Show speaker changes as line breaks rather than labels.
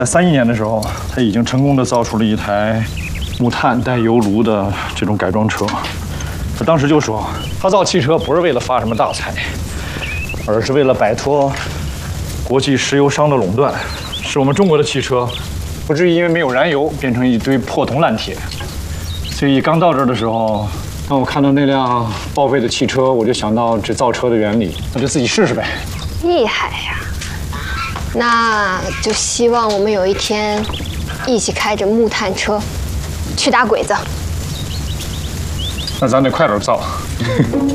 在31年的时候，他已经成功的造出了一台木炭带油炉的这种改装车。他当时就说，他造汽车不是为了发什么大财，而是为了摆脱国际石油商的垄断，使我们中国的汽车不至于因为没有燃油变成一堆破铜烂铁。所以刚到这儿的时候，当我看到那辆报废的汽车，我就想到这造车的原理，那就自己试试呗。
厉害呀！那就希望我们有一天一起开着木炭车去打鬼子。
那咱得快点造。